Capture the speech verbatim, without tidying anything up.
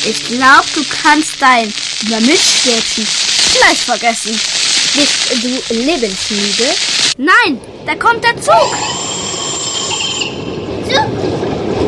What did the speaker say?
Ich glaube, du kannst dein Mitstürzen gleich vergessen. Bist du lebensmüde? Nein, da kommt der Zug. Zug!